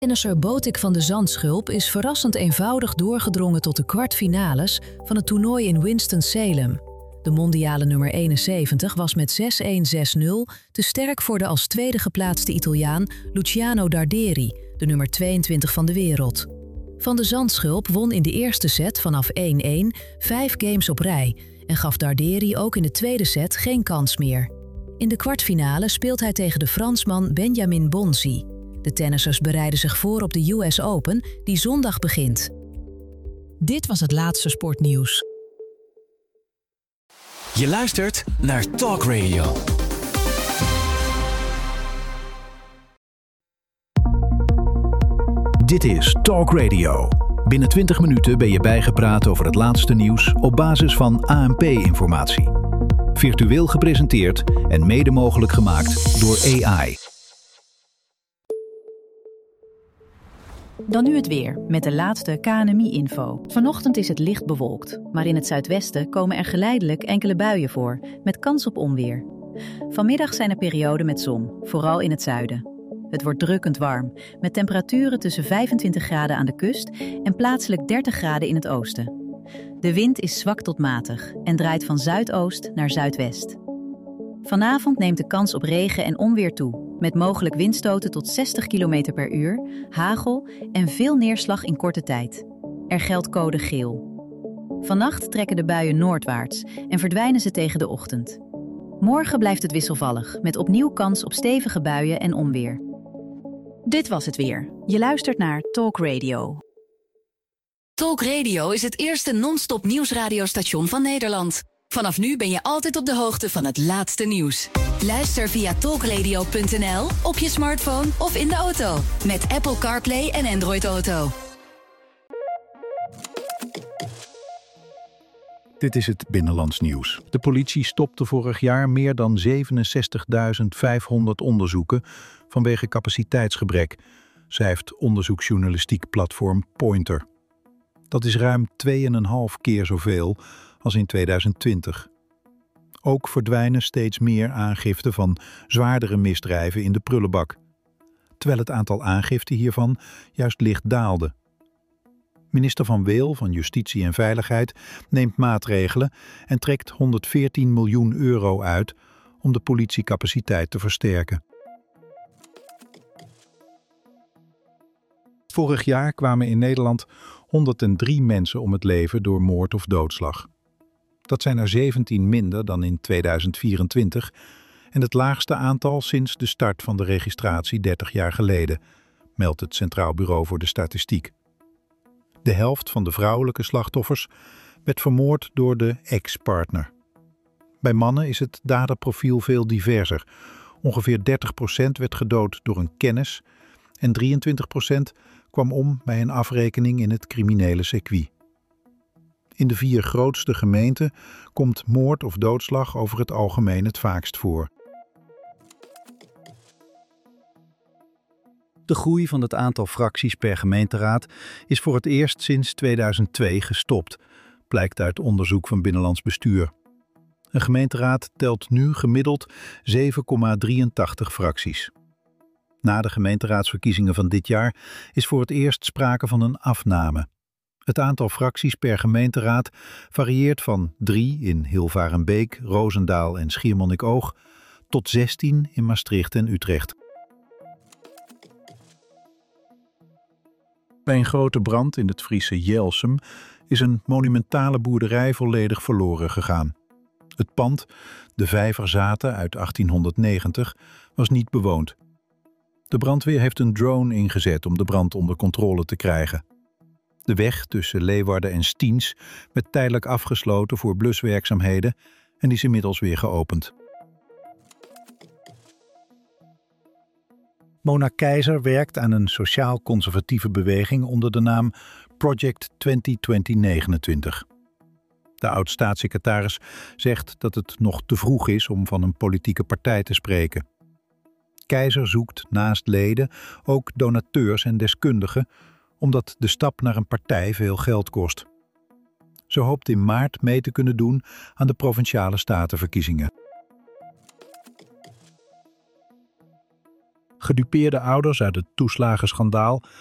Tennisser Botic van de Zandschulp is verrassend eenvoudig doorgedrongen tot de kwartfinales van het toernooi in Winston-Salem. De mondiale nummer 71 was met 6-1, 6-0 te sterk voor de als tweede geplaatste Italiaan Luciano Darderi, de nummer 22 van de wereld. Van de Zandschulp won in de eerste set vanaf 1-1 5 games op rij en gaf Darderi ook in de tweede set geen kans meer. In de kwartfinale speelt hij tegen de Fransman Benjamin Bonzi. De tennissers bereiden zich voor op de US Open, die zondag begint. Dit was het laatste sportnieuws. Je luistert naar Talk Radio. Dit is Talk Radio. Binnen 20 minuten ben je bijgepraat over het laatste nieuws op basis van ANP-informatie. Virtueel gepresenteerd en mede mogelijk gemaakt door AI. Dan nu het weer, met de laatste KNMI-info. Vanochtend is het licht bewolkt, maar in het zuidwesten komen er geleidelijk enkele buien voor, met kans op onweer. Vanmiddag zijn er perioden met zon, vooral in het zuiden. Het wordt drukkend warm, met temperaturen tussen 25 graden aan de kust en plaatselijk 30 graden in het oosten. De wind is zwak tot matig en draait van zuidoost naar zuidwest. Vanavond neemt de kans op regen en onweer toe, met mogelijk windstoten tot 60 km per uur, hagel en veel neerslag in korte tijd. Er geldt code geel. Vannacht trekken de buien noordwaarts en verdwijnen ze tegen de ochtend. Morgen blijft het wisselvallig, met opnieuw kans op stevige buien en onweer. Dit was het weer. Je luistert naar Talk Radio. Talk Radio is het eerste non-stop nieuwsradiostation van Nederland. Vanaf nu ben je altijd op de hoogte van het laatste nieuws. Luister via talkradio.nl, op je smartphone of in de auto. Met Apple CarPlay en Android Auto. Dit is het Binnenlands nieuws. De politie stopte vorig jaar meer dan 67.500 onderzoeken vanwege capaciteitsgebrek, schrijft onderzoeksjournalistiek platform Pointer. Dat is ruim 2,5 keer zoveel als in 2020. Ook verdwijnen steeds meer aangiften van zwaardere misdrijven in de prullenbak, terwijl het aantal aangiften hiervan juist licht daalde. Minister Van Weel van Justitie en Veiligheid neemt maatregelen en trekt 114 miljoen euro uit om de politiecapaciteit te versterken. Vorig jaar kwamen in Nederland 103 mensen om het leven door moord of doodslag. Dat zijn er 17 minder dan in 2024 en het laagste aantal sinds de start van de registratie 30 jaar geleden, meldt het Centraal Bureau voor de Statistiek. De helft van de vrouwelijke slachtoffers werd vermoord door de ex-partner. Bij mannen is het daderprofiel veel diverser. Ongeveer 30% werd gedood door een kennis en 23% kwam om bij een afrekening in het criminele circuit. In de 4 grootste gemeenten komt moord of doodslag over het algemeen het vaakst voor. De groei van het aantal fracties per gemeenteraad is voor het eerst sinds 2002 gestopt, blijkt uit onderzoek van Binnenlands Bestuur. Een gemeenteraad telt nu gemiddeld 7,83 fracties. Na de gemeenteraadsverkiezingen van dit jaar is voor het eerst sprake van een afname. Het aantal fracties per gemeenteraad varieert van 3 in Hilvarenbeek, Rozendaal en Schiermonnikoog tot 16 in Maastricht en Utrecht. Bij een grote brand in het Friese Jelsum is een monumentale boerderij volledig verloren gegaan. Het pand, de Vijverzaten uit 1890, was niet bewoond. De brandweer heeft een drone ingezet om de brand onder controle te krijgen. De weg tussen Leeuwarden en Stiens werd tijdelijk afgesloten voor bluswerkzaamheden en is inmiddels weer geopend. Mona Keizer werkt aan een sociaal-conservatieve beweging onder de naam Project 2029. De oud-staatssecretaris zegt dat het nog te vroeg is om van een politieke partij te spreken. Keizer zoekt naast leden ook donateurs en deskundigen, omdat de stap naar een partij veel geld kost. Ze hoopt in maart mee te kunnen doen aan de provinciale statenverkiezingen. Gedupeerde ouders uit het toeslagenschandaal